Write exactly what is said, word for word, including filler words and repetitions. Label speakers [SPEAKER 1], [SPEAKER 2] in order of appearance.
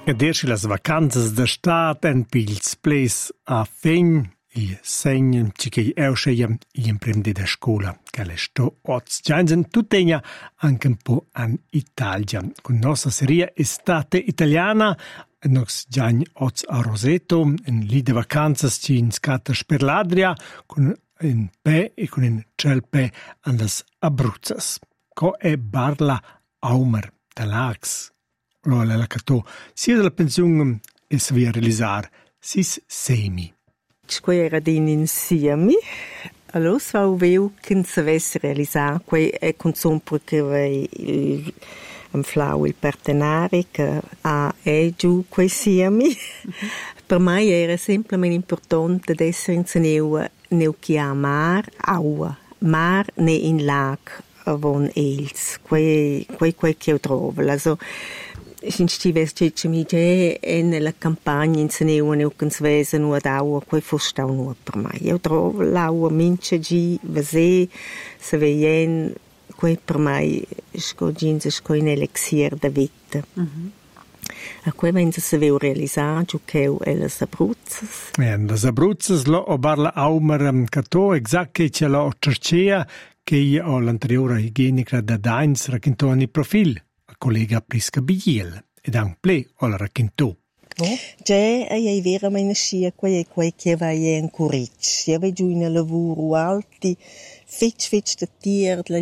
[SPEAKER 1] Ed erschi las vacanzas da stat en pils ples a fegn, il segn che eu scheia il impremde da scola, che le sto oz gianzen tutegna anche un po' an Italia. Con nostra serie Estate Italiana, nos giagn oz a Roseto, in lì de vacanzas ci in scatta per l'Adria, con in pe e con in ciel pe andas Abruzzas. Co è Barla Aumer da Lax. Lo la catò sia della pensione e si via realizzare sis semi.
[SPEAKER 2] Quei era din insieme. Allora si va veu che si avesse realizzare quei è consum perché il un flau il partenari che ha è giù quei siemi. Mm-hmm. Per me era semplicemente importante di essere in seneu neu chia mar aua mar ne in lag von els quei quei quei che io trovo also sin stives che mi je in la campagna in seneu neu che svese nu ad aua quei fostau nu per me io trovo l'aua mince gi vese se veien quei per me sco gins sco in elixir da vita. Mm-hmm. A quei venza se veu realisar giucheu e las Abruzzas.
[SPEAKER 1] E las Abruzzas lo o barla aumer catò exact che ce l'ho cercea che io l'anteriore igienica da Dains raccontò in profil, a collega Prisca Bigiel, ed un ple o la raccontò.
[SPEAKER 2] Oh? Già, io veramente scia quei quei che va in curic. Io vedo in lavoro alti, fetch fetch da tier